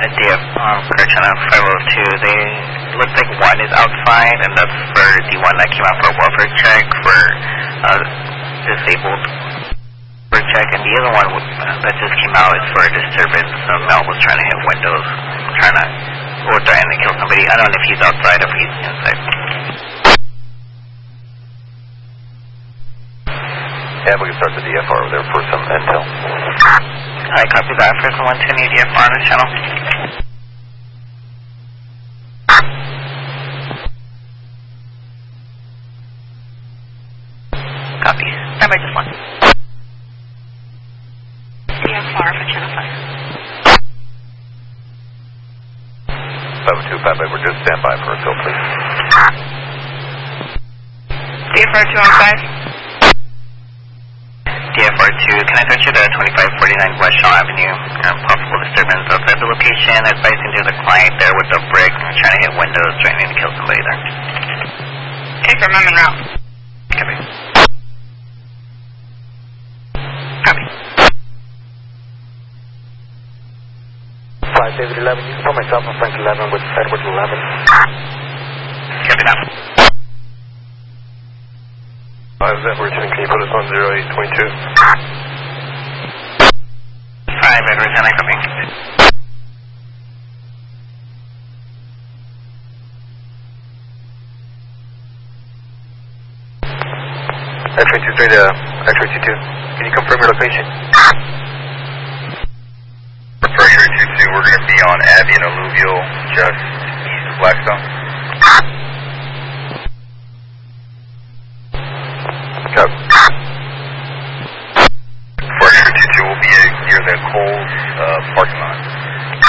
DF correction of 502. They look like one is outside, and that's for the one that came out for a welfare check for disabled welfare check, and the other one that just came out is for a disturbance. Mel was trying to hit windows, trying to kill somebody. I don't know if he's outside or if he's inside. Yeah, we can start the DFR over there for some intel. I copy that for someone to need DFR on this channel. Copy. Stand by just one. DFR for channel 5. 502, bye bye. We're just stand by for a fill, please. DFR 2 on 5. DFR2, can I touch you to 2549 West Shaw Avenue? Possible disturbance outside the location. Advising to the client there with the brick, trying to hit windows, trying to kill somebody there. Okay, from I'm en route. Copy. Copy. 5 David 11, you can call myself on Frank 11 with Edward 11. Copy now. 5 Edward 10, can you put us on 0822? 5 Edward 10, I copy. X-ray 23 to X-ray 22. Can you confirm your location? For X-ray 22, we're going to be on Abbey and Alluvial, just east of Blackstone. Copy. For X-ray 22, we'll be near the Coles